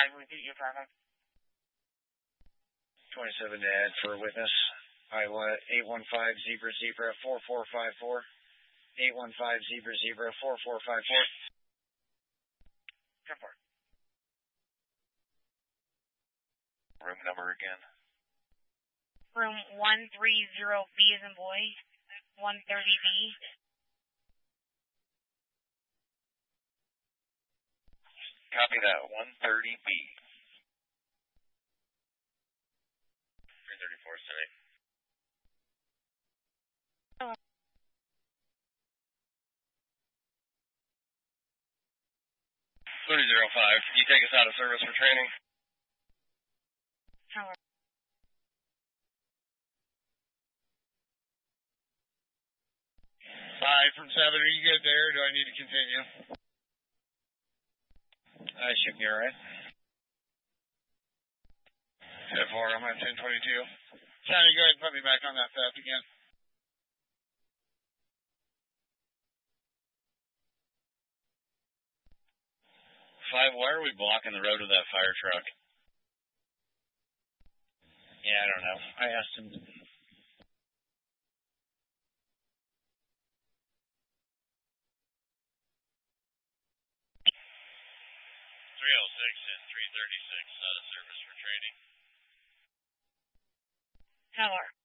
repeat your problem. 27 to add for a witness. Iowa 815 zebra zebra 4454. 815 zebra zebra 4454. 10-4. Room number again. Room 130B as in boy. 130B. Copy that. 130B. 334 city. 3005. Can you take us out of service for training? Hello. 5 from 7. Are you good there, or do I need to continue? I should be alright. 10-4, I'm on 1022. Johnny, go ahead and put me back on that theft again. 5, why are we blocking the road with that fire truck? Yeah, I don't know. I asked him. 306 and 336 out of service for training. Hello.